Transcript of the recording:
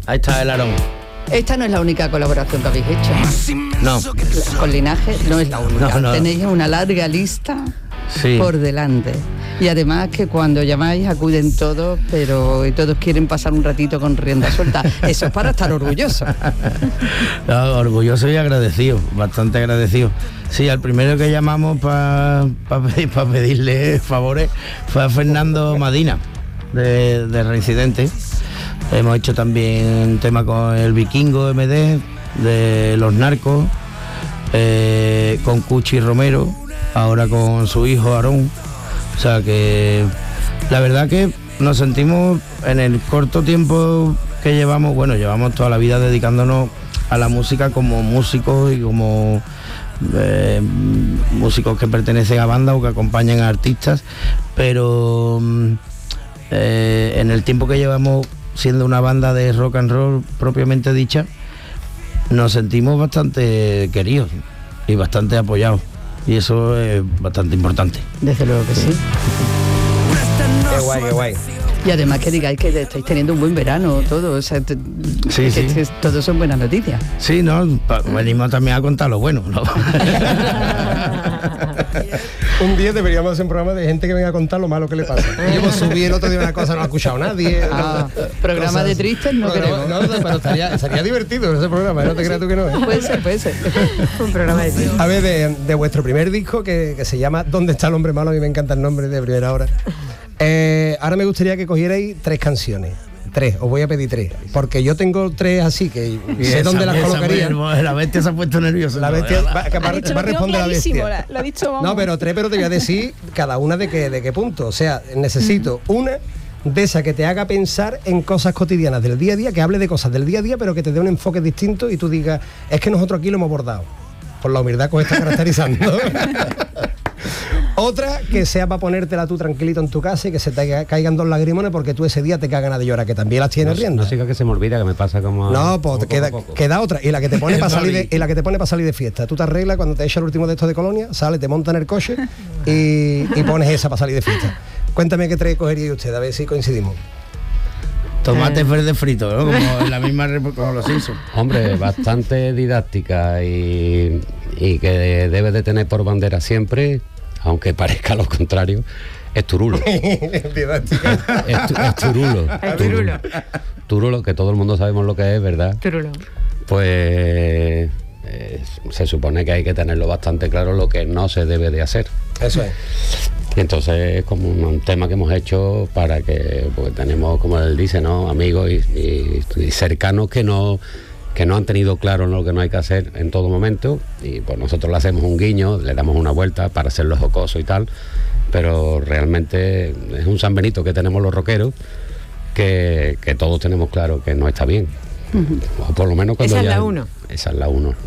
Ahí está el Aarón. Esta no es la única colaboración que habéis hecho. No. Con Linaje no es la única. No. Tenéis una larga lista por delante. Y además que cuando llamáis acuden todos, pero todos quieren pasar un ratito con rienda suelta. Eso es para estar orgulloso. No, orgulloso y agradecido, bastante agradecido. Sí, al primero que llamamos para pedirle favores fue a Fernando Madina, de Reincidente. Hemos hecho también tema con el Vikingo MD, de Los Narcos, con Cuchi Romero, ahora con su hijo Aarón. O sea que la verdad que nos sentimos en el corto tiempo que llevamos, bueno, llevamos toda la vida dedicándonos a la música como músicos y como músicos que pertenecen a bandas o que acompañan a artistas, pero en el tiempo que llevamos siendo una banda de rock and roll propiamente dicha, nos sentimos bastante queridos y bastante apoyados, y eso es bastante importante. Desde luego que sí. Qué guay. Y además que digáis que estáis teniendo un buen verano, todo, o sea, Sí. todo son buenas noticias. Sí, no, venimos también a contar lo bueno, ¿no? Un día deberíamos hacer un programa de gente que venga a contar lo malo que le pasa. Yo subí el otro día una cosa, no ha escuchado nadie. Programa cosas, de tristes no queremos. No, pero sería divertido ese programa, no te creas tú que no. Puede ser. Un programa de tristes. A ver, de vuestro primer disco, que se llama ¿Dónde está el hombre malo? A mí me encanta el nombre de primera hora. Ahora me gustaría que cogierais 3 canciones. 3, os voy a pedir 3, porque yo tengo 3 así que sé dónde las colocaría. La bestia se ha puesto nerviosa. La bestia va a responder la bestia. Lo ha dicho, vamos. No, pero 3, pero te voy a decir cada una de qué punto. O sea, necesito una de esa que te haga pensar en cosas cotidianas del día a día, que hable de cosas del día a día, pero que te dé un enfoque distinto y tú digas, es que nosotros aquí lo hemos abordado. Por la humildad que os está caracterizando. Otra que sea para ponértela tú tranquilito en tu casa y que se te caigan 2 lagrimones porque tú ese día te cagas de llorar, que también las tienes riendo. No siga que se me olvida, que me pasa como... No, pues queda otra. Y la que te pone para salir de fiesta. Tú te arreglas cuando te echas el último de estos de Colonia, sale, te monta en el coche y pones esa para salir de fiesta. Cuéntame qué 3 cogería usted, a ver si coincidimos. Tomates verdes fritos, ¿no? Como en la misma como los Simpsons. Hombre, bastante didáctica y que debe de tener por bandera siempre, aunque parezca lo contrario, es Turulo. Didáctica. Es Turulo. Turulo, que todo el mundo sabemos lo que es, ¿verdad? Turulo. Pues se supone que hay que tenerlo bastante claro lo que no se debe de hacer. Eso es. Y entonces es como un tema que hemos hecho para que, pues tenemos, como él dice, ¿no?, amigos y cercanos que no han tenido claro lo que no hay que hacer en todo momento, y pues nosotros le hacemos un guiño, le damos una vuelta para hacerlo jocoso y tal, pero realmente es un San Benito que tenemos los rockeros que todos tenemos claro que no está bien. O por lo menos cuando Esa es la 1. Esa es la 1.